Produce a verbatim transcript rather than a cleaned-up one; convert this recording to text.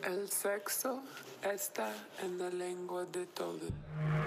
El sexo está en la lengua de todos.